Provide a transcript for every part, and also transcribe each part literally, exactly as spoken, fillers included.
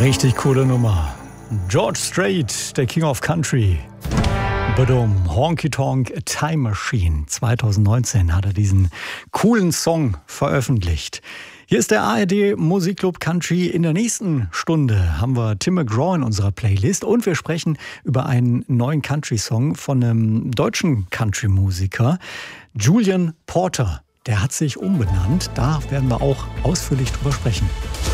Richtig coole Nummer. George Strait, der King of Country. Badum, Honky Tonk A Time Machine. zwanzig neunzehn hat er diesen coolen Song veröffentlicht. Hier ist der A R D Musikclub Country. In der nächsten Stunde haben wir Tim McGraw in unserer Playlist und wir sprechen über einen neuen Country-Song von einem deutschen Country-Musiker, Julian Porter. Der hat sich umbenannt. Da werden wir auch ausführlich drüber sprechen.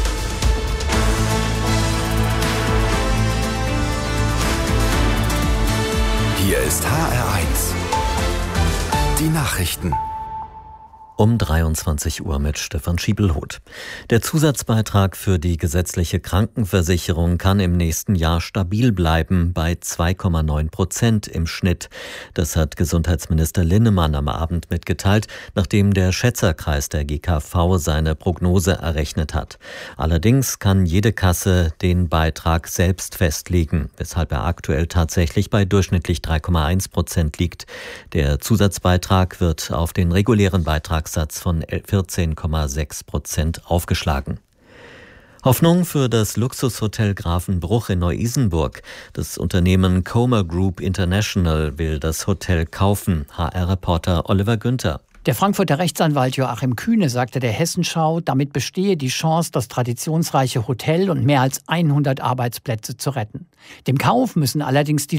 Hier ist H R eins. Die Nachrichten. Um dreiundzwanzig Uhr mit Stefan Schiebelhoth. Der Zusatzbeitrag für die gesetzliche Krankenversicherung kann im nächsten Jahr stabil bleiben, bei zwei Komma neun Prozent im Schnitt. Das hat Gesundheitsminister Linnemann am Abend mitgeteilt, nachdem der Schätzerkreis der G K V seine Prognose errechnet hat. Allerdings kann jede Kasse den Beitrag selbst festlegen, weshalb er aktuell tatsächlich bei durchschnittlich drei Komma eins Prozent liegt. Der Zusatzbeitrag wird auf den regulären Beitrag Satz von vierzehn Komma sechs Prozent aufgeschlagen. Hoffnung für das Luxushotel Grafenbruch in Neu-Isenburg. Das Unternehmen Comer Group International will das Hotel kaufen. H R-Reporter Oliver Günther. Der Frankfurter Rechtsanwalt Joachim Kühne sagte der Hessenschau, damit bestehe die Chance, das traditionsreiche Hotel und mehr als hundert Arbeitsplätze zu retten. Dem Kauf müssen allerdings die